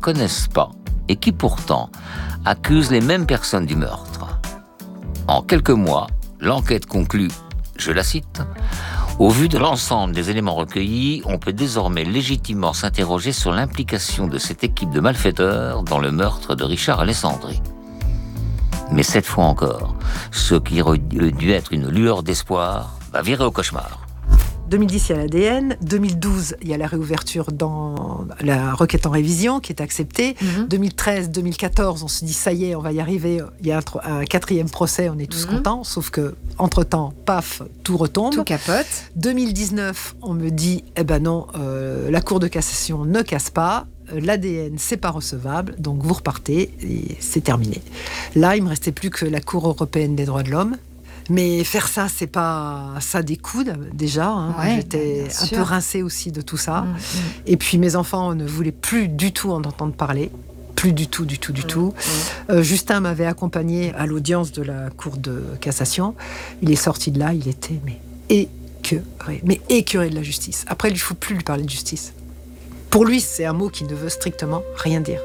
connaissent pas et qui pourtant accusent les mêmes personnes du meurtre. En quelques mois, l'enquête conclut, je la cite, « Au vu de l'ensemble des éléments recueillis, on peut désormais légitimement s'interroger sur l'implication de cette équipe de malfaiteurs dans le meurtre de Richard Alessandri. » Mais cette fois encore, ce qui aurait dû être une lueur d'espoir va virer au cauchemar. 2010, il y a l'ADN. 2012, il y a la réouverture dans la requête en révision qui est acceptée. 2013, 2014, on se dit ça y est, on va y arriver. Il y a un quatrième procès, on est tous contents. Sauf que, entre-temps, paf, tout retombe. Tout capote. 2019, on me dit, eh ben non, la Cour de cassation ne casse pas. L'ADN, c'est pas recevable, donc vous repartez et c'est terminé. Là, il me restait plus que la Cour européenne des droits de l'homme. Mais faire ça, c'est pas ça découde déjà. Ouais, j'étais un peu rincée aussi de tout ça. Et puis mes enfants ne voulaient plus du tout en entendre parler. Plus du tout. Justin m'avait accompagné à l'audience de la Cour de cassation. Il est sorti de là, il était écœuré de la justice. Après, il ne faut plus lui parler de justice. Pour lui, c'est un mot qui ne veut strictement rien dire.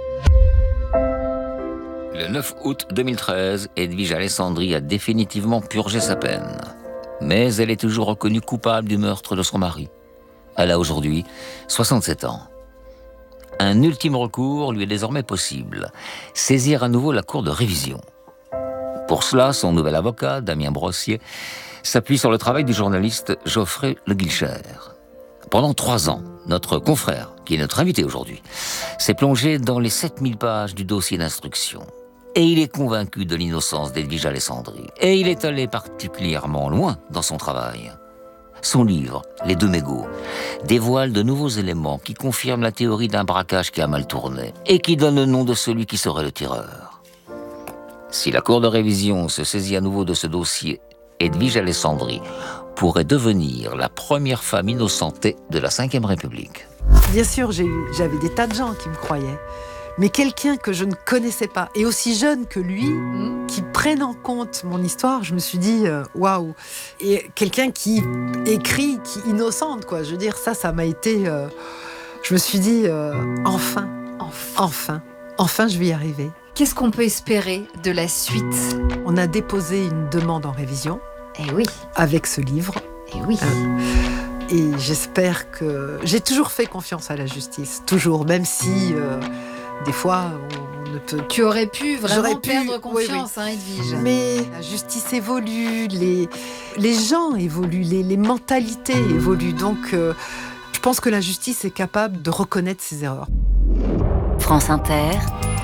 Le 9 août 2013, Edwige Alessandri a définitivement purgé sa peine. Mais elle est toujours reconnue coupable du meurtre de son mari. Elle a aujourd'hui 67 ans. Un ultime recours lui est désormais possible. Saisir à nouveau la cour de révision. Pour cela, son nouvel avocat, Damien Brossier, s'appuie sur le travail du journaliste Geoffrey Le Guilcher. Pendant 3 ans, notre confrère, qui est notre invité aujourd'hui, s'est plongé dans les 7000 pages du dossier d'instruction. Et il est convaincu de l'innocence d'Edwige Alessandri. Et il est allé particulièrement loin dans son travail. Son livre, Les deux mégots, dévoile de nouveaux éléments qui confirment la théorie d'un braquage qui a mal tourné et qui donne le nom de celui qui serait le tireur. Si la Cour de révision se saisit à nouveau de ce dossier, Edwige Alessandri pourrait devenir la première femme innocentée de la Ve République. Bien sûr, j'avais des tas de gens qui me croyaient. Mais quelqu'un que je ne connaissais pas, et aussi jeune que lui, qui prenne en compte mon histoire, je me suis dit, waouh. Et quelqu'un qui écrit, qui innocente, quoi. Je veux dire, ça m'a été... je me suis dit, enfin, je vais y arriver. Qu'est-ce qu'on peut espérer de la suite ? On a déposé une demande en révision. Eh oui. Avec ce livre. Eh oui. Et j'espère que... J'ai toujours fait confiance à la justice, toujours, même si... des fois, on ne peut... Tu aurais pu vraiment perdre confiance, oui. Edwige. Mais la justice évolue, les gens évoluent, les mentalités évoluent. Donc, je pense que la justice est capable de reconnaître ses erreurs. France Inter.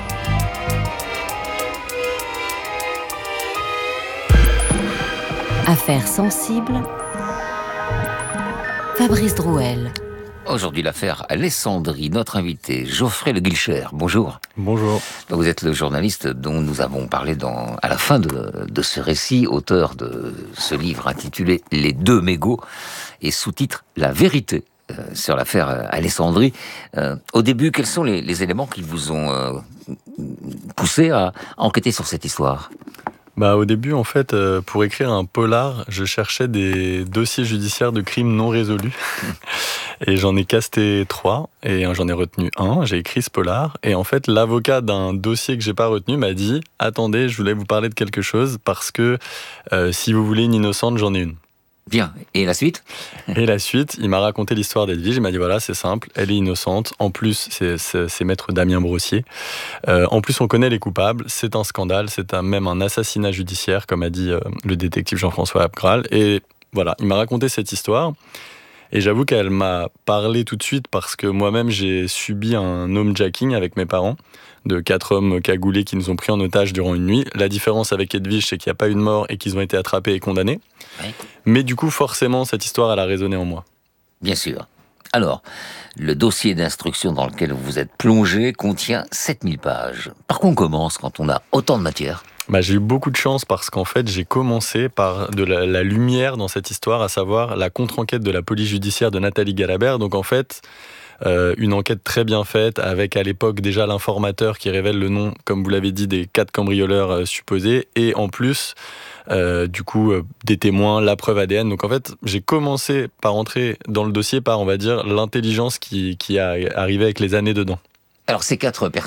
Affaires sensibles. Fabrice Drouel. Aujourd'hui, l'affaire Alessandri, notre invité, Geoffrey Le Guilcher. Bonjour. Bonjour. Vous êtes le journaliste dont nous avons parlé à la fin de ce récit, auteur de ce livre intitulé Les deux mégots et sous-titre La vérité sur l'affaire Alessandri. Au début, quels sont les éléments qui vous ont poussé à enquêter sur cette histoire ? Au début, en fait, pour écrire un polar, je cherchais des dossiers judiciaires de crimes non résolus. Et j'en ai casté 3, et j'en ai retenu un. J'ai écrit ce polar. Et en fait, l'avocat d'un dossier que j'ai pas retenu m'a dit « Attendez, je voulais vous parler de quelque chose, parce que si vous voulez une innocente, j'en ai une. » Bien. Et la suite ? Et la suite, il m'a raconté l'histoire d'Edwige. Il m'a dit voilà, c'est simple, elle est innocente. En plus, c'est maître Damien Brossier. En plus, on connaît les coupables. C'est un scandale. C'est même un assassinat judiciaire, comme a dit le détective Jean-François Abgral. Et voilà, il m'a raconté cette histoire. Et j'avoue qu'elle m'a parlé tout de suite parce que moi-même, j'ai subi un homejacking avec mes parents de 4 hommes cagoulés qui nous ont pris en otage durant une nuit. La différence avec Edwige, c'est qu'il n'y a pas eu de mort et qu'ils ont été attrapés et condamnés. Oui. Mais du coup, forcément, cette histoire, elle a résonné en moi. Bien sûr. Alors, le dossier d'instruction dans lequel vous êtes plongé contient 7000 pages. Par quoi on commence quand on a autant de matière ? J'ai eu beaucoup de chance parce qu'en fait, j'ai commencé par de la lumière dans cette histoire, à savoir la contre-enquête de la police judiciaire de Nathalie Galabert. Donc en fait, une enquête très bien faite avec à l'époque déjà l'informateur qui révèle le nom, comme vous l'avez dit, des 4 cambrioleurs supposés et en plus des témoins, la preuve ADN. Donc en fait, j'ai commencé par entrer dans le dossier par, on va dire, l'intelligence qui a arrivé avec les années dedans. Alors ces 4